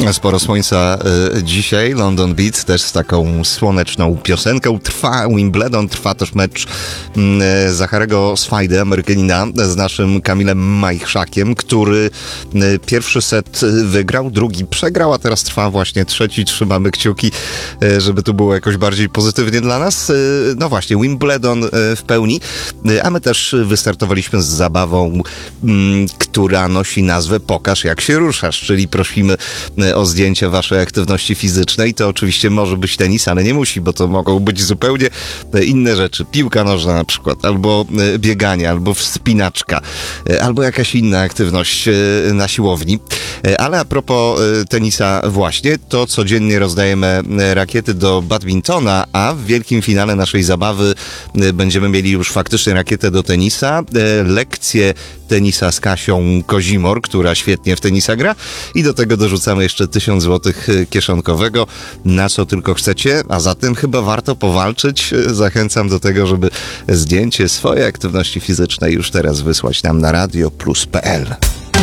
Sporo słońca dzisiaj. London Beat też z taką słoneczną piosenką. Trwa Wimbledon, trwa też mecz Zacharego Swajdy, Amerykanina, z naszym Kamilem Majchrzakiem, który pierwszy set wygrał, drugi przegrał, a teraz trwa właśnie trzeci. Trzymamy kciuki, żeby tu było jakoś bardziej pozytywnie dla nas. No właśnie, Wimbledon w pełni, a my też wystartowaliśmy z zabawą, która nosi nazwę Pokaż, jak się ruszasz, czyli prosimy o zdjęcie waszej aktywności fizycznej. To oczywiście może być tenis, ale nie musi, bo to mogą być zupełnie inne rzeczy. Piłka nożna na przykład, albo bieganie, albo wspinaczka, albo jakaś inna aktywność na siłowni. Ale a propos tenisa właśnie, to codziennie rozdajemy rakiety do badmintona, a w wielkim finale naszej zabawy będziemy mieli już faktycznie rakietę do tenisa, lekcje tenisa z Kasią Kozimor, która świetnie w tenisa gra, i do tego dorzucamy jeszcze 1000 zł kieszonkowego, na co tylko chcecie, a zatem chyba warto powalczyć. Zachęcam do tego, żeby zdjęcie swojej aktywności fizycznej już teraz wysłać nam na radioplus.pl.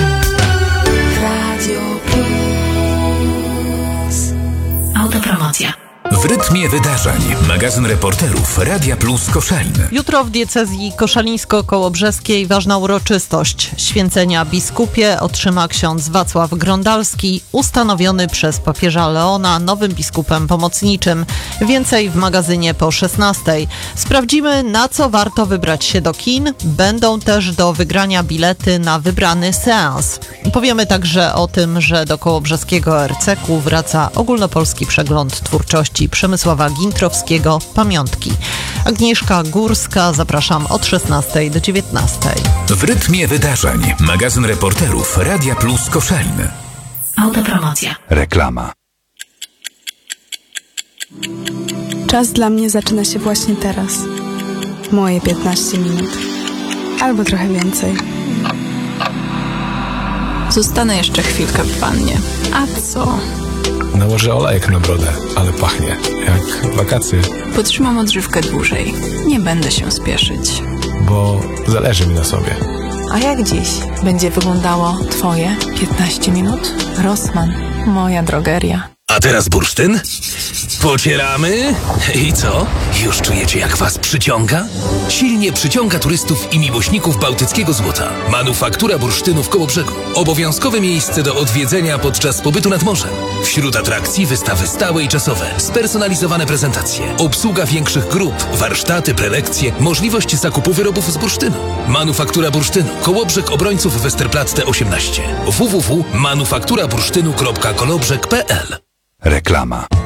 Autopromocja. W rytmie wydarzeń. Magazyn reporterów Radia Plus Koszalin. Jutro w diecezji koszalińsko-kołobrzeskiej ważna uroczystość. Święcenia biskupie otrzyma ksiądz Wacław Grondalski, ustanowiony przez papieża Leona nowym biskupem pomocniczym. Więcej w magazynie po 16:00. Sprawdzimy, na co warto wybrać się do kin. Będą też do wygrania bilety na wybrany seans. Powiemy także o tym, że do kołobrzeskiego RCK wraca ogólnopolski przegląd twórczości Przemysława Gintrowskiego Pamiątki. Agnieszka Górska, zapraszam od 16:00 do 19:00. W rytmie wydarzeń. Magazyn reporterów Radia Plus Koszalin. Autopromocja. Reklama. Czas dla mnie zaczyna się właśnie teraz. Moje 15 minut. Albo trochę więcej. Zostanę jeszcze chwilkę w wannie. A co? Nałożę olejek na brodę, ale pachnie jak wakacje. Potrzymam odżywkę dłużej. Nie będę się spieszyć. Bo zależy mi na sobie. A jak dziś będzie wyglądało Twoje 15 minut? Rossmann, moja drogeria. A teraz bursztyn? Pocieramy. I co? Już czujecie, jak was przyciąga? Silnie przyciąga turystów i miłośników bałtyckiego złota. Manufaktura bursztynu w Kołobrzegu. Obowiązkowe miejsce do odwiedzenia podczas pobytu nad morzem. Wśród atrakcji wystawy stałe i czasowe, spersonalizowane prezentacje, obsługa większych grup, warsztaty, prelekcje, możliwość zakupu wyrobów z bursztynu. Manufaktura bursztynu. Kołobrzeg Obrońców Westerplatte 18. www.manufактurabursztynu.kolobrzeg.pl. Reklama.